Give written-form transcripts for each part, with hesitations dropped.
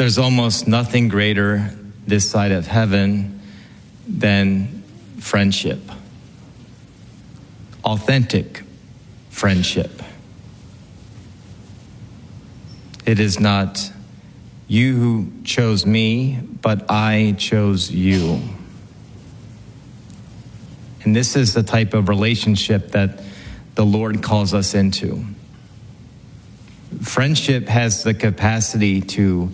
There's almost nothing greater this side of heaven than friendship. Authentic friendship. It is not you who chose me, but I chose you. And this is the type of relationship that the Lord calls us into. Friendship has the capacity to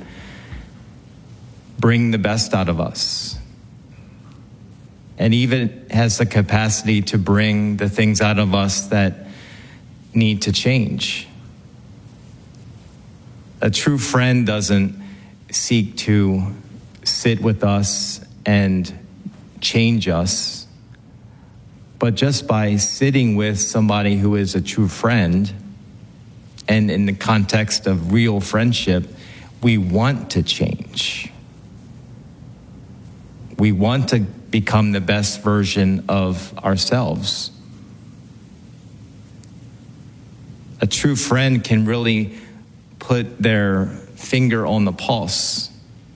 bring the best out of us, and even has the capacity to bring the things out of us that need to change. A true friend doesn't seek to sit with us and change us, but just by sitting with somebody who is a true friend, and in the context of real friendship, we want to change. We want to become the best version of ourselves. A true friend can really put their finger on the pulse,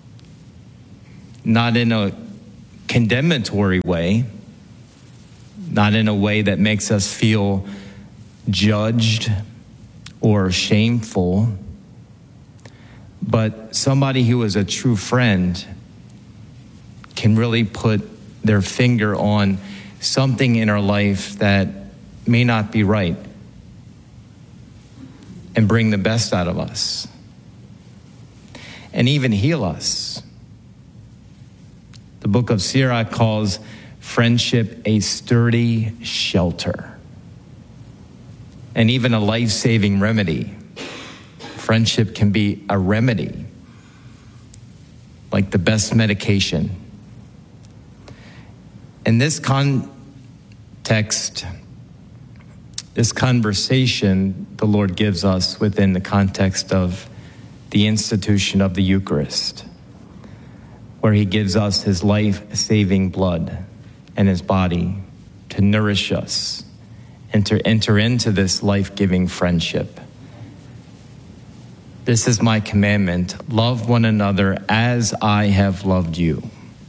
not in a condemnatory way, not in a way that makes us feel judged or shameful, but somebody who is a true friend can really put their finger on something in our life that may not be right and bring the best out of us and even heal us. The book of Sirach calls friendship a sturdy shelter and even a life-saving remedy. Friendship can be a remedy, like the best medication. In this context, this conversation the Lord gives us within the context of the institution of the Eucharist, where he gives us his life-saving blood and his body to nourish us and to enter into this life-giving friendship. This is my commandment: love one another as I have loved you.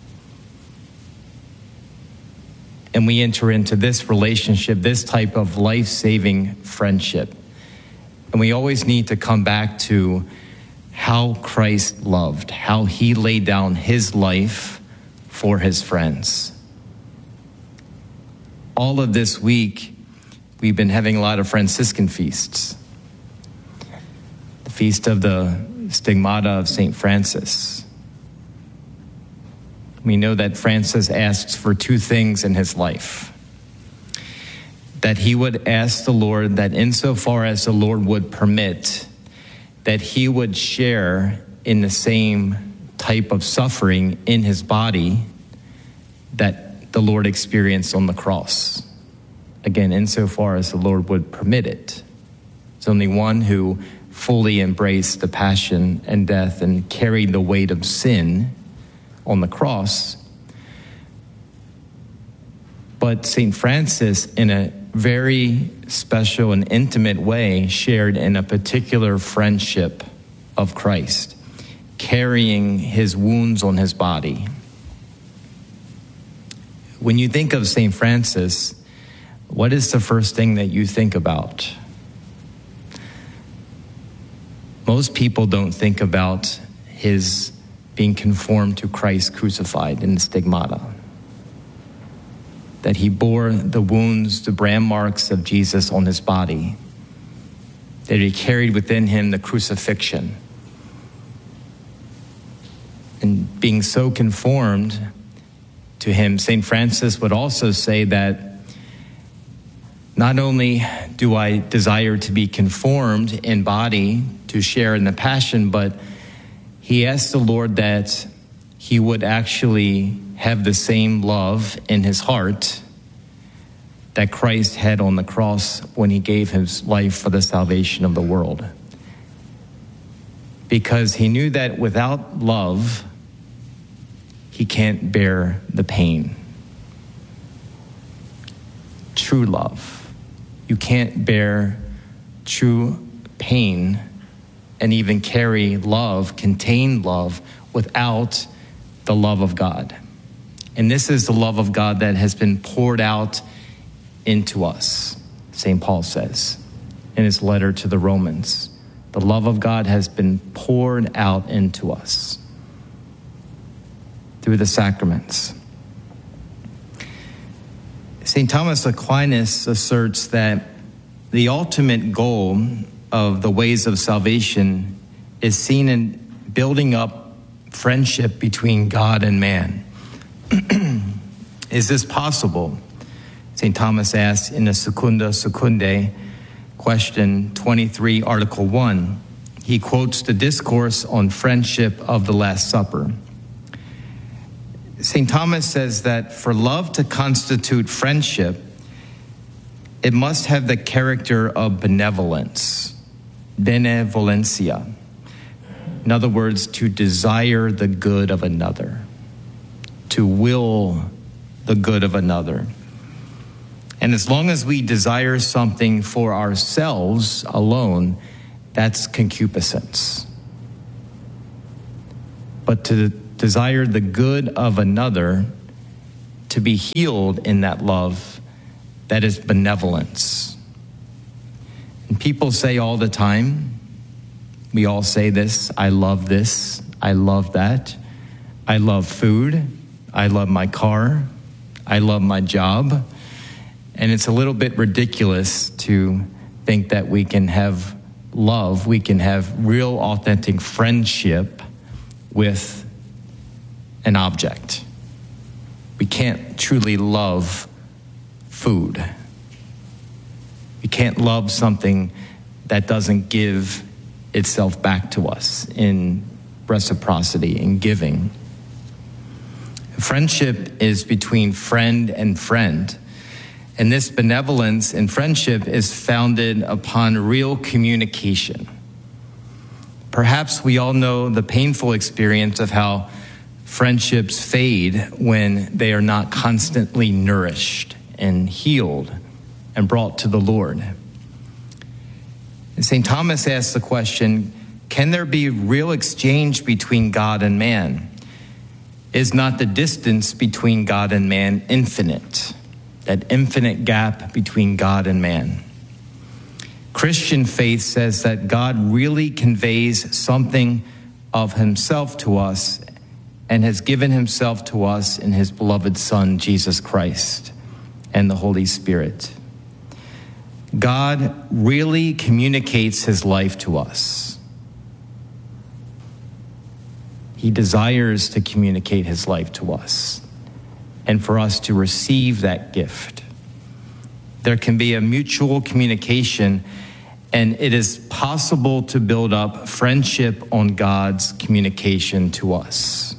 And we enter into this relationship, this type of life-saving friendship. And we always need to come back to how Christ loved, how he laid down his life for his friends. All of this week, we've been having a lot of Franciscan feasts. The feast of the Stigmata of St. Francis. We know that Francis asks for two things in his life. That he would ask the Lord that insofar as the Lord would permit, that he would share in the same type of suffering in his body that the Lord experienced on the cross. Again, insofar as the Lord would permit it. There's only one who fully embraced the passion and death and carried the weight of sin on the cross. But St. Francis, in a very special and intimate way, shared in a particular friendship of Christ, carrying his wounds on his body. When you think of St. Francis, what is the first thing that you think about? Most people don't think about his being conformed to Christ crucified in the stigmata. That he bore the wounds, the brand marks of Jesus on his body. That he carried within him the crucifixion. And being so conformed to him, St. Francis would also say that not only do I desire to be conformed in body to share in the passion, but he asked the Lord that he would actually have the same love in his heart that Christ had on the cross when he gave his life for the salvation of the world. Because he knew that without love, he can't bear the pain. True love. You can't bear true pain and even carry love, contain love, without the love of God. And this is the love of God that has been poured out into us, St. Paul says in his letter to the Romans. The love of God has been poured out into us through the sacraments. St. Thomas Aquinas asserts that the ultimate goal of the ways of salvation is seen in building up friendship between God and man. Is this possible? St. Thomas asks in the Secunda Secundae, question 23, Article 1. He quotes the discourse on friendship of the Last Supper. St. Thomas says that for love to constitute friendship, it must have the character of benevolence, benevolencia. In other words, to desire the good of another, to will the good of another. And as long as we desire something for ourselves alone, that's concupiscence. But to desire the good of another, to be healed in that love, that is benevolence. And people say all the time, we all say this, I love that, I love food, I love my car, I love my job. And it's a little bit ridiculous to think that we can have love, we can have real authentic friendship with an object. We can't truly love food. We can't love something that doesn't give itself back to us in reciprocity, in giving. Friendship is between friend and friend. And this benevolence and friendship is founded upon real communication. Perhaps we all know the painful experience of how friendships fade when they are not constantly nourished and healed and brought to the Lord. And St. Thomas asks the question, can there be real exchange between God and man? Is not the distance between God and man infinite? That infinite gap between God and man. Christian faith says that God really conveys something of himself to us and has given himself to us in his beloved Son, Jesus Christ, and the Holy Spirit. God really communicates his life to us. He desires to communicate his life to us, and for us to receive that gift. There can be a mutual communication, and it is possible to build up friendship on God's communication to us.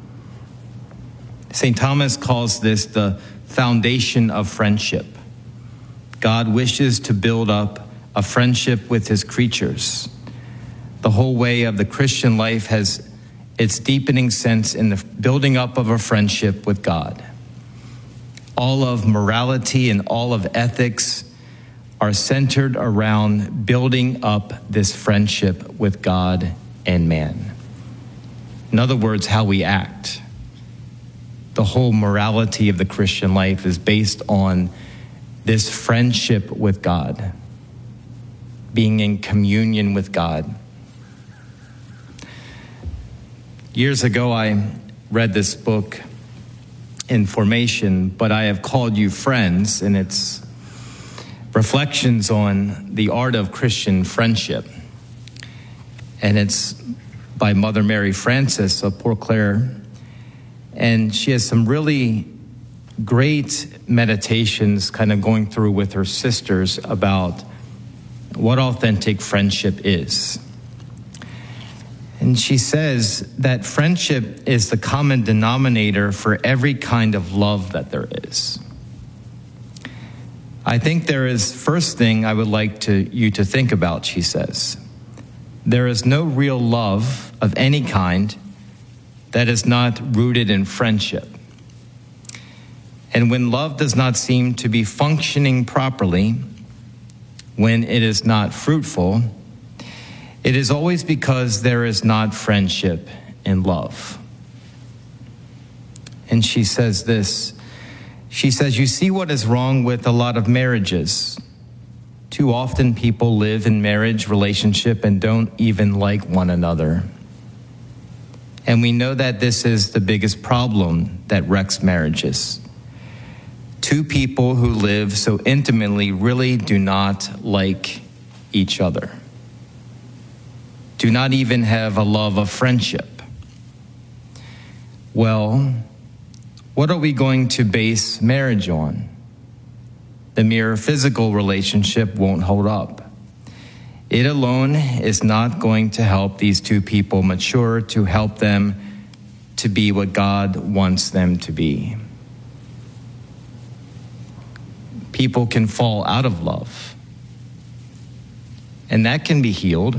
St. Thomas calls this the foundation of friendship. God wishes to build up a friendship with his creatures. The whole way of the Christian life has its deepening sense in the building up of a friendship with God. All of morality and all of ethics are centered around building up this friendship with God and man. In other words, how we act. The whole morality of the Christian life is based on this friendship with God, being in communion with God. Years ago, I read this book in formation, But I Have Called You Friends, and it's reflections on the art of Christian friendship. And it's by Mother Mary Frances of Port Clare. And she has some really great meditations kind of going through with her sisters about what authentic friendship is. And she says that friendship is the common denominator for every kind of love that there is. I think there is, first thing I would like you to think about, she says. There is no real love of any kind that is not rooted in friendship. And when love does not seem to be functioning properly, when it is not fruitful, It is always because there is not friendship in love. And she says this. She says, you see what is wrong with a lot of marriages. Too often people live in marriage relationship and don't even like one another. And we know that this is the biggest problem that wrecks marriages. Two people who live so intimately really do not like each other. Do not even have a love of friendship. Well, what are we going to base marriage on? The mere physical relationship won't hold up. It alone is not going to help these two people mature, to help them to be what God wants them to be. People can fall out of love, and that can be healed.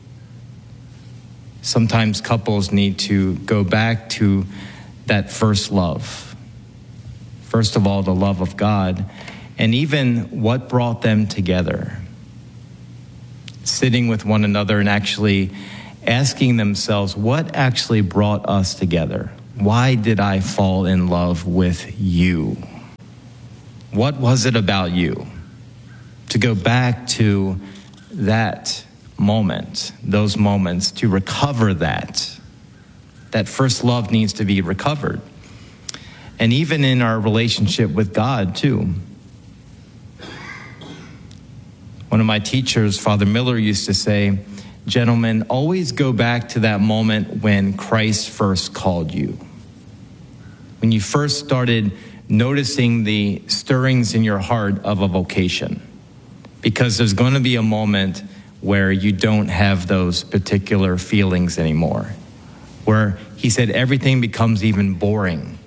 Sometimes couples need to go back to that first love. First of all, the love of God, and even what brought them together. Sitting with one another and actually asking themselves, what actually brought us together? Why did I fall in love with you? What was it about you? To go back to that moment, those moments, to recover that. That first love needs to be recovered. And even in our relationship with God, too. One of my teachers, Father Miller, used to say, gentlemen, always go back to that moment when Christ first called you. When you first started noticing the stirrings in your heart of a vocation. Because there's going to be a moment where you don't have those particular feelings anymore. Where he said everything becomes even boring.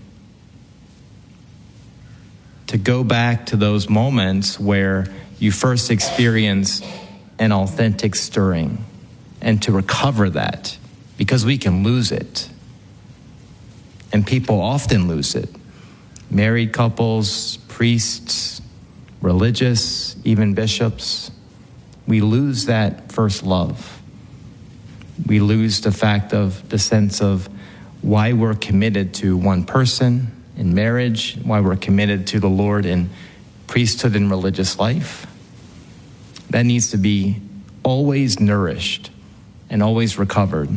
To go back to those moments where you first experience an authentic stirring, and to recover that, because we can lose it. And people often lose it. Married couples, priests, religious, even bishops, we lose that first love. We lose the fact of the sense of why we're committed to one person in marriage, why we're committed to the Lord in priesthood and religious life. That needs to be always nourished and always recovered.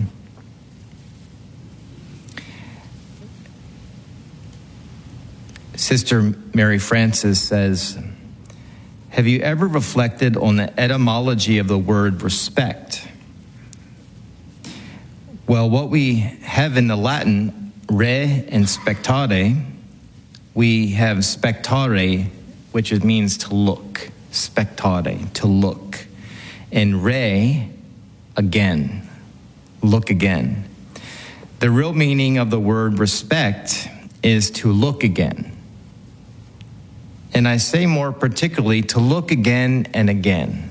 Sister Mary Frances says, have you ever reflected on the etymology of the word respect? Well, what we have in the Latin, re and spectare, we have spectare, which means to look. Spectare, to look. And re, again, look again. The real meaning of the word respect is to look again. And I say more particularly to look again and again.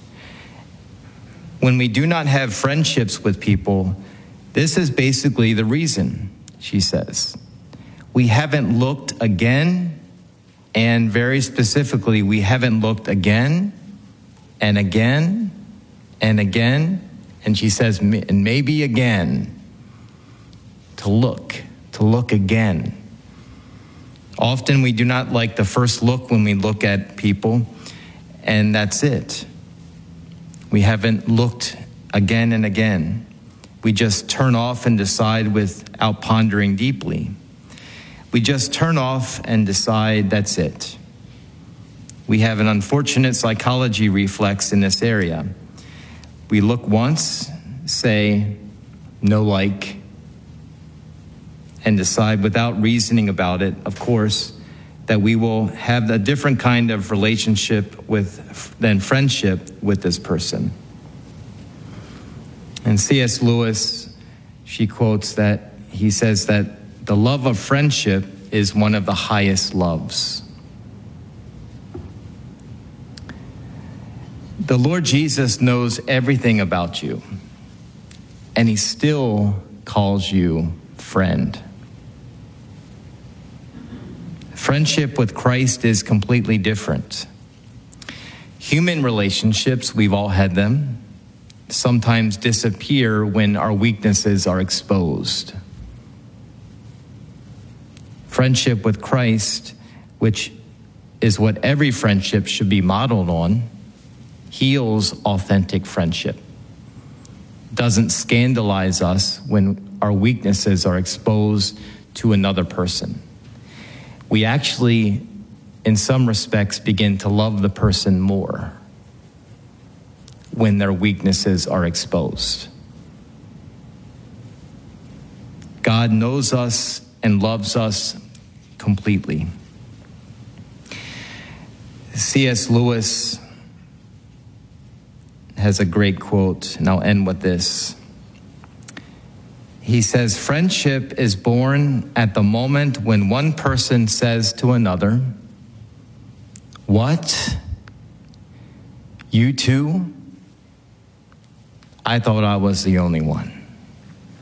When we do not have friendships with people, this is basically the reason, she says. We haven't looked again, and very specifically, we haven't looked again and again and again, and she says, and maybe again, to look again. Often we do not like the first look when we look at people, and that's it. We haven't looked again and again. We just turn off and decide without pondering deeply. We just turn off and decide that's it. We have an unfortunate psychology reflex in this area. We look once, say, no like, and decide without reasoning about it, of course, that we will have a different kind of relationship than friendship with this person. And C.S. Lewis, she quotes that, he says that the love of friendship is one of the highest loves. The Lord Jesus knows everything about you, and he still calls you friend. Friendship with Christ is completely different. Human relationships, we've all had them. sometimes disappear when our weaknesses are exposed. Friendship with Christ, which is what every friendship should be modeled on, heals authentic friendship. Doesn't scandalize us when our weaknesses are exposed to another person. We actually, in some respects, begin to love the person more when their weaknesses are exposed. God knows us and loves us completely. C.S. Lewis has a great quote, and I'll end with this. He says, "Friendship is born at the moment when one person says to another, 'What? You too? I thought I was the only one.'"